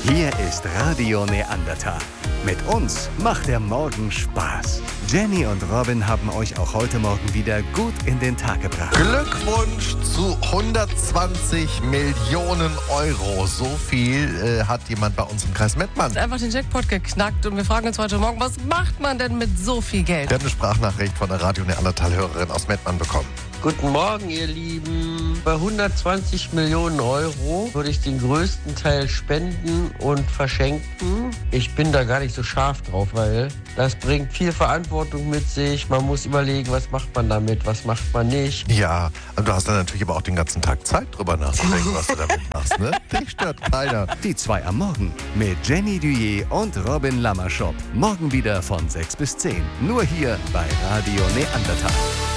Hier ist Radio Neandertal. Mit uns macht der Morgen Spaß. Jenny und Robin haben euch auch heute Morgen wieder gut in den Tag gebracht. Glückwunsch zu 120 Millionen Euro. So viel hat jemand bei uns im Kreis Mettmann. Einfach den Jackpot geknackt und wir fragen uns heute Morgen, was macht man denn mit so viel Geld? Wir haben eine Sprachnachricht von der Radio Neandertal-Hörerin aus Mettmann bekommen. Guten Morgen, ihr Lieben. Bei 120 Millionen Euro würde ich den größten Teil spenden und verschenken. Ich bin da gar nicht so scharf drauf, weil das bringt viel Verantwortung mit sich. Man muss überlegen, was macht man damit, was macht man nicht. Ja, du hast dann natürlich aber auch den ganzen Tag Zeit, drüber nachzudenken, was du damit machst, ne? Dich stört keiner. Die zwei am Morgen mit Jenny Duyé und Robin Lammerschop. Morgen wieder von 6 bis 10. Nur hier bei Radio Neandertal.